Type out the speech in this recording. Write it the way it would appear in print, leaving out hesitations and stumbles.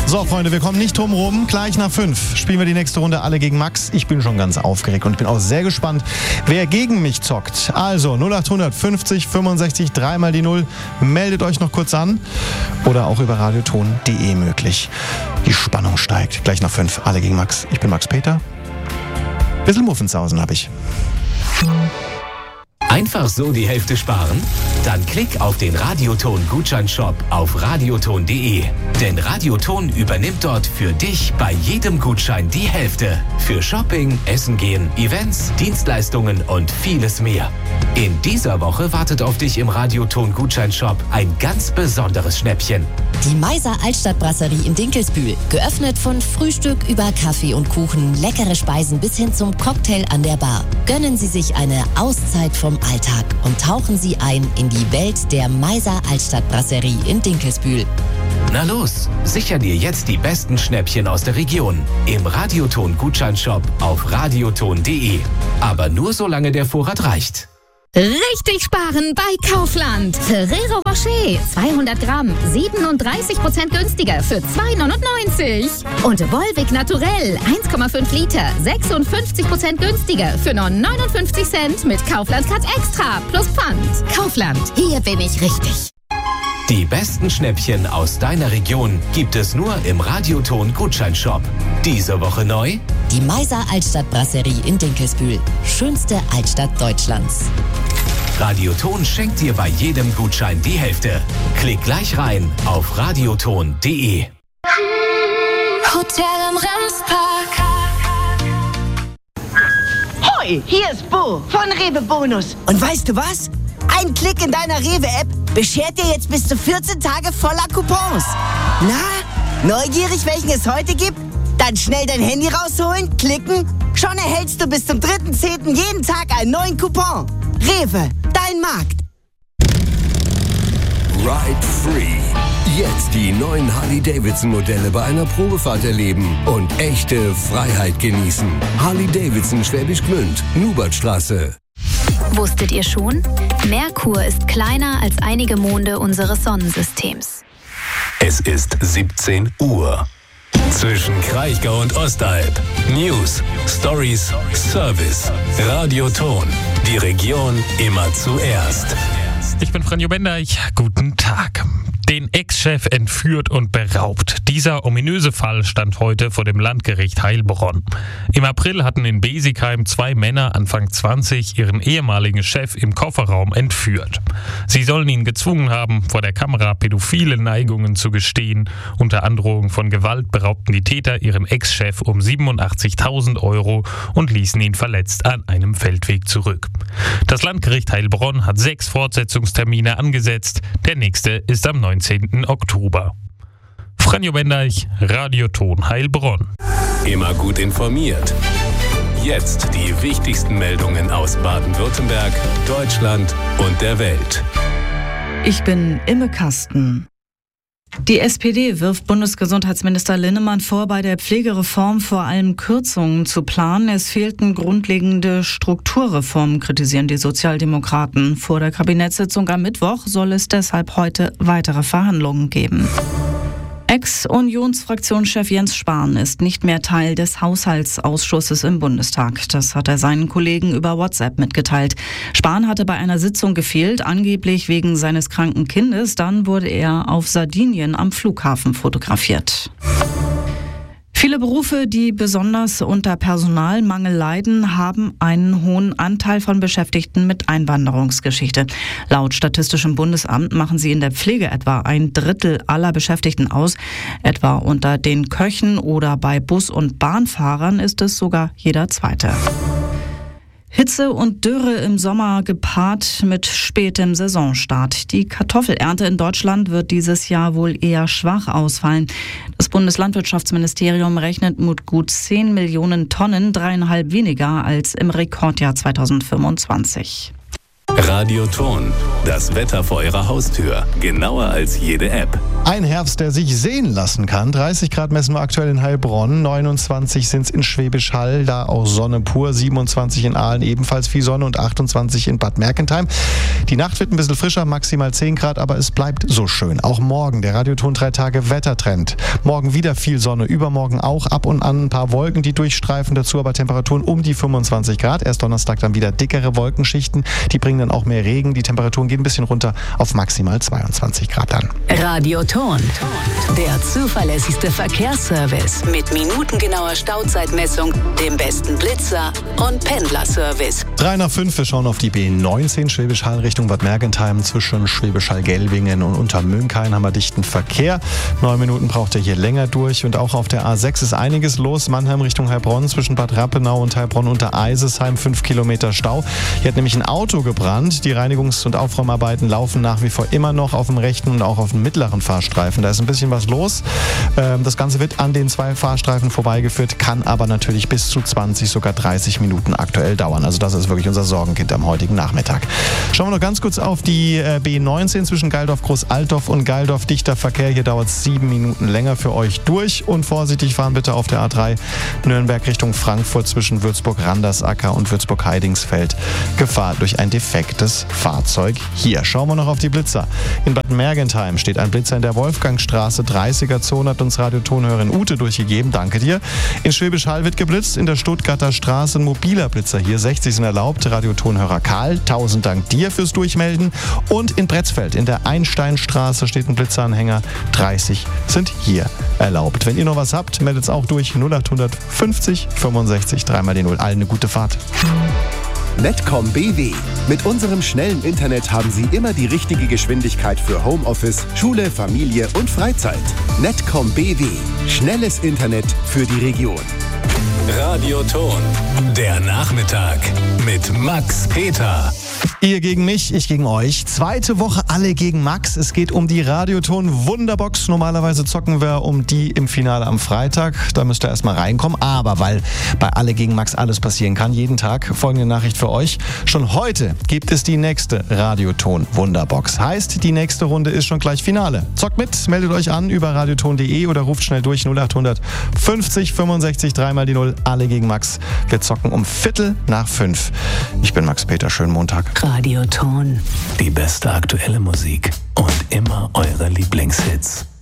So, Freunde, wir kommen nicht drum rum. Gleich nach 5 spielen wir die nächste Runde alle gegen Max. Ich bin schon ganz aufgeregt und ich bin auch sehr gespannt, wer gegen mich zockt. Also 0800 50 65 3 mal die 0. Meldet euch noch kurz an. Oder auch über radioton.de möglich. Die Spannung steigt. Gleich nach 5 alle gegen Max. Ich bin Max Peter. Bisschen Muffensausen habe ich. Einfach so die Hälfte sparen? Dann klick auf den Radioton-Gutscheinshop auf radioton.de. Denn Radioton übernimmt dort für dich bei jedem Gutschein die Hälfte. Für Shopping, Essen gehen, Events, Dienstleistungen und vieles mehr. In dieser Woche wartet auf dich im Radioton-Gutscheinshop ein ganz besonderes Schnäppchen. Die Meiser Altstadtbrasserie in Dinkelsbühl. Geöffnet von Frühstück über Kaffee und Kuchen, leckere Speisen bis hin zum Cocktail an der Bar. Gönnen Sie sich eine Auszeit vom Alltag und tauchen Sie ein in die Welt der Meiser Altstadtbrasserie in Dinkelsbühl. Na los, sicher dir jetzt die besten Schnäppchen aus der Region im Radioton-Gutscheinshop auf radioton.de. Aber nur solange der Vorrat reicht. Richtig sparen bei Kaufland. Ferrero Rocher 200 Gramm 37% günstiger für 2,99. Und Volvic Naturell 1,5 Liter 56% günstiger für nur 59 Cent mit Kaufland Cut Extra plus Pfand. Kaufland, hier bin ich richtig. Die besten Schnäppchen aus deiner Region gibt es nur im Radioton-Gutscheinshop. Diese Woche neu? Die Meiser Altstadtbrasserie in Dinkelsbühl. Schönste Altstadt Deutschlands. Radioton schenkt dir bei jedem Gutschein die Hälfte. Klick gleich rein auf radioton.de. Hotel am Remspark. Hoi, hier ist Bo von Rewe Bonus. Und weißt du was? Ein Klick in deiner Rewe-App beschert dir jetzt bis zu 14 Tage voller Coupons. Na, neugierig, welchen es heute gibt? Dann schnell dein Handy rausholen, klicken. Schon erhältst du bis zum 3.10. jeden Tag einen neuen Coupon. Rewe, dein Markt. Ride Free. Jetzt die neuen Harley-Davidson-Modelle bei einer Probefahrt erleben und echte Freiheit genießen. Harley-Davidson Schwäbisch Gmünd, Nubertstraße. Wusstet ihr schon? Merkur ist kleiner als einige Monde unseres Sonnensystems. Es ist 17 Uhr. Zwischen Kraichgau und Ostalb. News, Stories, Service. Radioton. Die Region immer zuerst. Ich bin Franjo Bendeich. Guten Tag. Den Ex-Chef entführt und beraubt. Dieser ominöse Fall stand heute vor dem Landgericht Heilbronn. Im April hatten in Besigheim 2 Männer Anfang 20 ihren ehemaligen Chef im Kofferraum entführt. Sie sollen ihn gezwungen haben, vor der Kamera pädophile Neigungen zu gestehen. Unter Androhung von Gewalt beraubten die Täter ihren Ex-Chef um 87.000 € und ließen ihn verletzt an einem Feldweg zurück. Das Landgericht Heilbronn hat 6 Fortsetzungstermine angesetzt. Der nächste ist am 19. Oktober. Franjo Bendeich, Radioton Heilbronn. Immer gut informiert. Jetzt die wichtigsten Meldungen aus Baden-Württemberg, Deutschland und der Welt. Ich bin Imme Kasten. Die SPD wirft Bundesgesundheitsminister Linnemann vor, bei der Pflegereform vor allem Kürzungen zu planen. Es fehlten grundlegende Strukturreformen, kritisieren die Sozialdemokraten. Vor der Kabinettssitzung am Mittwoch soll es deshalb heute weitere Verhandlungen geben. Ex-Unionsfraktionschef Jens Spahn ist nicht mehr Teil des Haushaltsausschusses im Bundestag. Das hat er seinen Kollegen über WhatsApp mitgeteilt. Spahn hatte bei einer Sitzung gefehlt, angeblich wegen seines kranken Kindes. Dann wurde er auf Sardinien am Flughafen fotografiert. Viele Berufe, die besonders unter Personalmangel leiden, haben einen hohen Anteil von Beschäftigten mit Einwanderungsgeschichte. Laut Statistischem Bundesamt machen sie in der Pflege etwa 1/3 aller Beschäftigten aus. Etwa unter den Köchen oder bei Bus- und Bahnfahrern ist es sogar jeder Zweite. Hitze und Dürre im Sommer gepaart mit spätem Saisonstart. Die Kartoffelernte in Deutschland wird dieses Jahr wohl eher schwach ausfallen. Das Bundeslandwirtschaftsministerium rechnet mit gut 10 Millionen Tonnen, 3,5 weniger als im Rekordjahr 2025. Radioton, das Wetter vor Ihrer Haustür, genauer als jede App. Ein Herbst, der sich sehen lassen kann. 30 Grad messen wir aktuell in Heilbronn, 29 sind es in Schwäbisch Hall, da auch Sonne pur, 27 in Aalen ebenfalls viel Sonne und 28 in Bad Mergentheim. Die Nacht wird ein bisschen frischer, maximal 10 Grad, aber es bleibt so schön. Auch morgen, der Radioton 3 Tage Wettertrend. Morgen wieder viel Sonne, übermorgen auch ab und an ein paar Wolken, die durchstreifen, dazu aber Temperaturen um die 25 Grad. Erst Donnerstag dann wieder dickere Wolkenschichten, die bringen dann auch mehr Regen. Die Temperaturen gehen ein bisschen runter auf maximal 22 Grad dann. Radioton, der zuverlässigste Verkehrsservice mit minutengenauer Stauzeitmessung, dem besten Blitzer und Pendlerservice. 3 nach 5, wir schauen auf die B19 Schwäbisch Hall Richtung Bad Mergentheim. Zwischen Schwäbisch Hall-Gelbingen und Untermünkhain haben wir dichten Verkehr. 9 Minuten braucht er hier länger durch. Und auch auf der A6 ist einiges los. Mannheim Richtung Heilbronn zwischen Bad Rappenau und Heilbronn unter Eisesheim 5 Kilometer Stau. Hier hat nämlich ein Auto gebrannt. Die Reinigungs- und Aufräumarbeiten laufen nach wie vor immer noch auf dem rechten und auch auf dem mittleren Fahrstreifen. Da ist ein bisschen was los. Das Ganze wird an den 2 Fahrstreifen vorbeigeführt, kann aber natürlich bis zu 20, sogar 30 Minuten aktuell dauern. Also das ist wirklich unser Sorgenkind am heutigen Nachmittag. Schauen wir noch ganz kurz auf die B19 zwischen Geildorf-Groß-Altdorf und Geildorf. Dichter Verkehr. Hier dauert es 7 Minuten länger für euch durch. Und vorsichtig fahren bitte auf der A3 Nürnberg Richtung Frankfurt zwischen Würzburg-Randersacker und Würzburg-Heidingsfeld. Gefahr durch ein defektes Fahrzeug hier. Schauen wir noch auf die Blitzer. In Bad Mergentheim steht ein Blitzer in der Wolfgangstraße. 30er-Zone hat uns Radiotonhörerin Ute durchgegeben. Danke dir. In Schwäbisch Hall wird geblitzt. In der Stuttgarter Straße ein mobiler Blitzer hier. 60 sind erlaubt. Radiotonhörer Karl, 1000 Dank dir fürs Durchmelden. Und in Bretzfeld in der Einsteinstraße steht ein Blitzeranhänger. 30 sind hier erlaubt. Wenn ihr noch was habt, meldet es auch durch. 0800 50 65 3 mal die 0. Allen eine gute Fahrt. Netcom BW. Mit unserem schnellen Internet haben Sie immer die richtige Geschwindigkeit für Homeoffice, Schule, Familie und Freizeit. Netcom BW. Schnelles Internet für die Region. Radioton, der Nachmittag mit Max Peter. Ihr gegen mich, ich gegen euch. 2. Woche alle gegen Max. Es geht um die Radioton Wunderbox. Normalerweise zocken wir um die im Finale am Freitag. Da müsst ihr erstmal reinkommen. Aber weil bei alle gegen Max alles passieren kann, jeden Tag, folgende Nachricht für euch. Schon heute gibt es die nächste Radioton Wunderbox. Heißt, die nächste Runde ist schon gleich Finale. Zockt mit, meldet euch an über radioton.de oder ruft schnell durch 0800 50 65 3 mal die 0. Alle gegen Max. Wir zocken um 4:45. Ich bin Max Peter. Schönen Montag. Radioton. Die beste aktuelle Musik und immer eure Lieblingshits.